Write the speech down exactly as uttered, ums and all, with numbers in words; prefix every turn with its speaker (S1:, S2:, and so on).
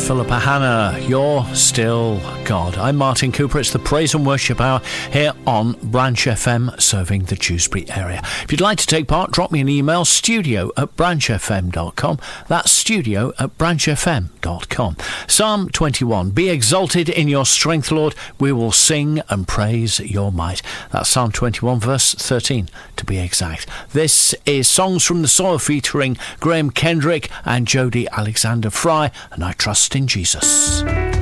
S1: Philippa Hanna, You're Still God. I'm Martin Cooper. It's the Praise and Worship Hour here on Branch F M, serving the Dewsbury area. If you'd like to take part, drop me an email, studio at branch f m dot com. That's studio at branch f m dot com. Psalm twenty-one, Be exalted in your strength, Lord. We will sing and praise your might. That's Psalm twenty-one, verse thirteen, to be exact. This is Songs from the Soil featuring Graham Kendrick and Jody Alexander Fry, and I Trust in Jesus.